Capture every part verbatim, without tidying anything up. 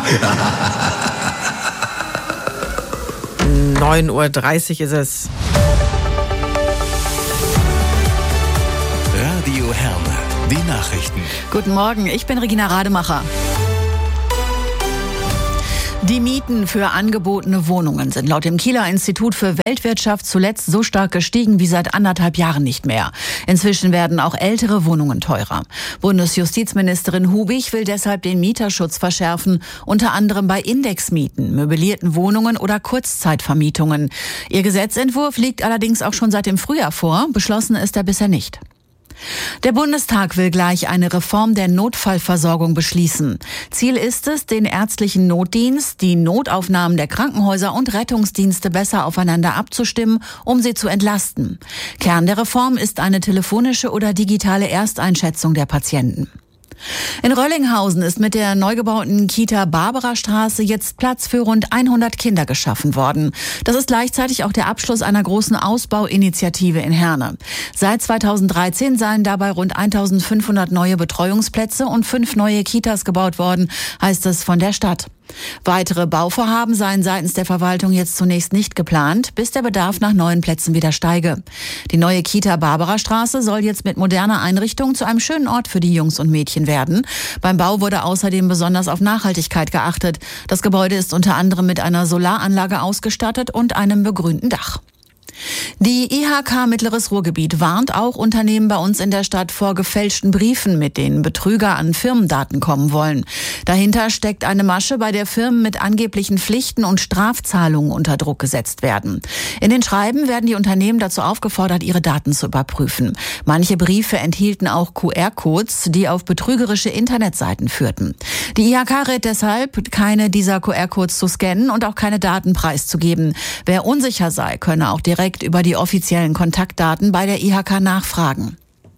neun Uhr dreißig ist es. Radio Herne, die Nachrichten. Guten Morgen, ich bin Regina Rademacher. Die Mieten für angebotene Wohnungen sind laut dem Kieler Institut für Weltwirtschaft zuletzt so stark gestiegen wie seit anderthalb Jahren nicht mehr. Inzwischen werden auch ältere Wohnungen teurer. Bundesjustizministerin Hubig will deshalb den Mieterschutz verschärfen, unter anderem bei Indexmieten, möblierten Wohnungen oder Kurzzeitvermietungen. Ihr Gesetzentwurf liegt allerdings auch schon seit dem Frühjahr vor, beschlossen ist er bisher nicht. Der Bundestag will gleich eine Reform der Notfallversorgung beschließen. Ziel ist es, den ärztlichen Notdienst, die Notaufnahmen der Krankenhäuser und Rettungsdienste besser aufeinander abzustimmen, um sie zu entlasten. Kern der Reform ist eine telefonische oder digitale Ersteinschätzung der Patienten. In Röllinghausen ist mit der neu gebauten Kita Barbarastraße jetzt Platz für rund hundert Kinder geschaffen worden. Das ist gleichzeitig auch der Abschluss einer großen Ausbauinitiative in Herne. Seit zweitausenddreizehn seien dabei rund eintausendfünfhundert neue Betreuungsplätze und fünf neue Kitas gebaut worden, heißt es von der Stadt. Weitere Bauvorhaben seien seitens der Verwaltung jetzt zunächst nicht geplant, bis der Bedarf nach neuen Plätzen wieder steige. Die neue Kita Barbarastraße soll jetzt mit moderner Einrichtung zu einem schönen Ort für die Jungs und Mädchen werden. Beim Bau wurde außerdem besonders auf Nachhaltigkeit geachtet. Das Gebäude ist unter anderem mit einer Solaranlage ausgestattet und einem begrünten Dach. Die I H K Mittleres Ruhrgebiet warnt auch Unternehmen bei uns in der Stadt vor gefälschten Briefen, mit denen Betrüger an Firmendaten kommen wollen. Dahinter steckt eine Masche, bei der Firmen mit angeblichen Pflichten und Strafzahlungen unter Druck gesetzt werden. In den Schreiben werden die Unternehmen dazu aufgefordert, ihre Daten zu überprüfen. Manche Briefe enthielten auch Q R-Codes, die auf betrügerische Internetseiten führten. Die I H K rät deshalb, keine dieser Q R-Codes zu scannen und auch keine Daten preiszugeben. Wer unsicher sei, könne auch direkt über die offiziellen Kontaktdaten bei der I H K nachfragen.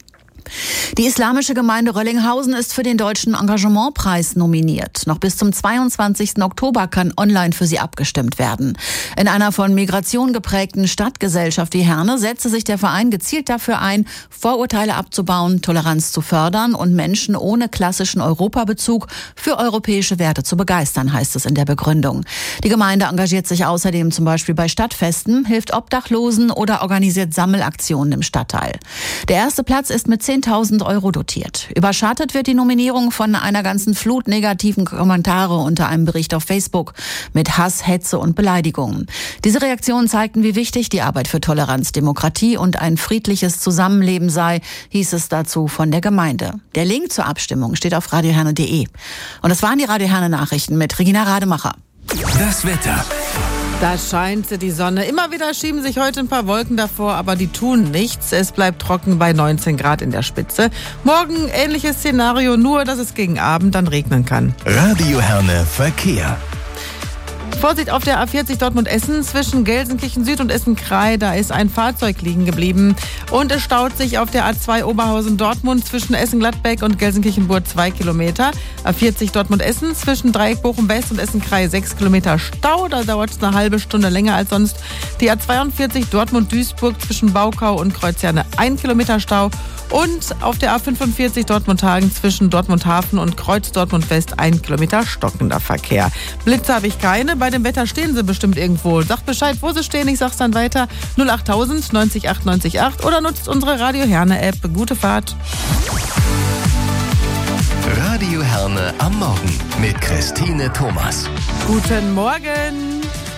Die islamische Gemeinde Röllinghausen ist für den Deutschen Engagementpreis nominiert. Noch bis zum zweiundzwanzigsten Oktober kann online für sie abgestimmt werden. In einer von Migration geprägten Stadtgesellschaft wie Herne setzte sich der Verein gezielt dafür ein, Vorurteile abzubauen, Toleranz zu fördern und Menschen ohne klassischen Europabezug für europäische Werte zu begeistern, heißt es in der Begründung. Die Gemeinde engagiert sich außerdem zum Beispiel bei Stadtfesten, hilft Obdachlosen oder organisiert Sammelaktionen im Stadtteil. Der erste Platz ist mit zehntausend Euro dotiert. Überschattet wird die Nominierung von einer ganzen Flut negativen Kommentare unter einem Bericht auf Facebook mit Hass, Hetze und Beleidigungen. Diese Reaktionen zeigten, wie wichtig die Arbeit für Toleranz, Demokratie und ein friedliches Zusammenleben sei, hieß es dazu von der Gemeinde. Der Link zur Abstimmung steht auf radio herne punkt de. Und das waren die Radio Herne Nachrichten mit Regina Rademacher. Das Wetter. Da scheint die Sonne. Immer wieder schieben sich heute ein paar Wolken davor, aber die tun nichts. Es bleibt trocken bei neunzehn Grad in der Spitze. Morgen ähnliches Szenario, nur dass es gegen Abend dann regnen kann. Radio Herne Verkehr. Vorsicht auf der A vierzig Dortmund-Essen zwischen Gelsenkirchen Süd und Essen-Kraai. Da ist ein Fahrzeug liegen geblieben. Und es staut sich auf der A zwei Oberhausen-Dortmund zwischen Essen-Gladbeck und Gelsenkirchen-Burg zwei Kilometer. A vierzig Dortmund-Essen zwischen Dreieck Bochum-West und Essen-Kraai sechs Kilometer Stau. Da dauert es eine halbe Stunde länger als sonst. Die A zweiundvierzig Dortmund-Duisburg zwischen Baukau und Kreuzherne ein Kilometer Stau. Und auf der A fünfundvierzig Dortmund-Hagen zwischen Dortmund-Hafen und Kreuz Dortmund-West ein Kilometer stockender Verkehr. Blitze habe ich keine. Bei dem Wetter stehen sie bestimmt irgendwo. Sagt Bescheid, wo sie stehen. Ich sag's dann weiter. null achttausend neunzig acht neunzig acht oder nutzt unsere Radio Herne App. Gute Fahrt. Radio Herne am Morgen mit Christine Thomas. Guten Morgen.